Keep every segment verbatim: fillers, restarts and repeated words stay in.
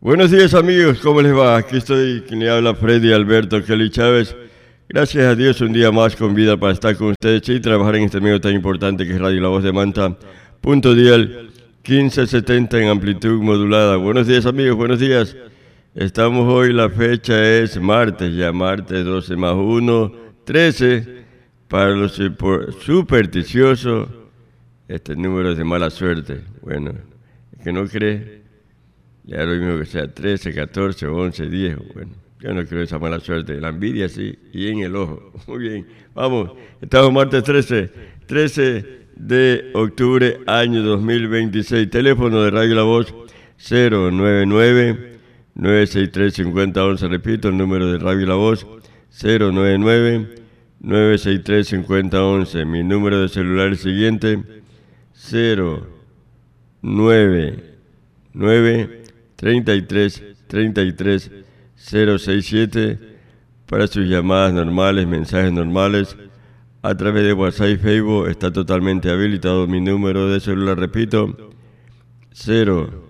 Buenos días amigos, ¿cómo les va? Aquí estoy, quien le habla Freddy Alberto Kelly Chávez. Gracias a Dios un día más con vida para estar con ustedes y trabajar en este medio tan importante que es Radio La Voz de Manta. Punto dial quince setenta en amplitud modulada. Buenos días amigos, buenos días. Estamos hoy, la fecha es martes, ya martes doce más uno, trece. Para los supersticiosos, este número es de mala suerte. Bueno, el que no cree, le da lo mismo que sea trece, catorce, once, diez. Bueno, yo no creo esa mala suerte. La envidia sí, y en el ojo. Muy bien, vamos. Estamos martes trece, trece de octubre, año dos mil veintiséis. Teléfono de Radio La Voz cero nueve nueve, nueve seis tres, cinco cero uno uno. Repito, el número de Radio La Voz cero nueve nueve, nueve seis tres, cinco cero uno uno. Mi número de celular es el siguiente: cero nueve nueve, treinta y tres, treinta y tres, cero seis siete. Para sus llamadas normales, mensajes normales, a través de WhatsApp y Facebook está totalmente habilitado mi número de celular. Repito, cero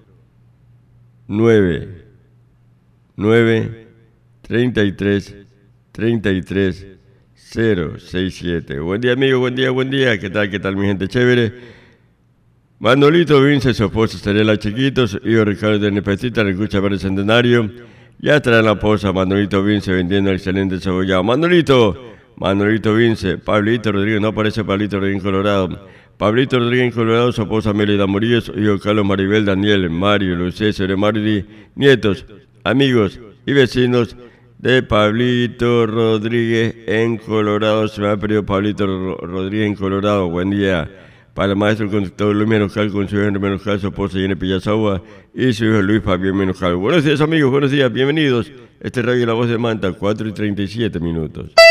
nueve nueve, treinta y tres, treinta y tres, cero seis siete. Buen día amigo, buen día, buen día. ¿Qué tal, qué tal mi gente chévere? Manolito Vince, su esposa Estrella Chiquitos, hijo Ricardo de Nepecita, escucha para el centenario. Ya trae la posa Manolito Vince vendiendo excelente cebollado. Manolito, Manolito Vince, Pablito Rodríguez, no aparece Pablito Rodríguez en Colorado. Pablito Rodríguez en Colorado, su esposa Melida Murillo, su hijo Carlos Maribel, Daniel, Mario, Lucía, Sere Mardi, nietos, amigos y vecinos de Pablito Rodríguez en Colorado. Se me ha perdido Pablito Rodríguez en Colorado. Buen día para el maestro conductor Luis Menoscal con su hijo Menoscal, su esposa Jenny Pillazagua y su hijo Luis Fabián Menoscal. Buenos días amigos, buenos días, bienvenidos. Este es Radio La Voz de Manta, cuatro y treinta y siete minutos.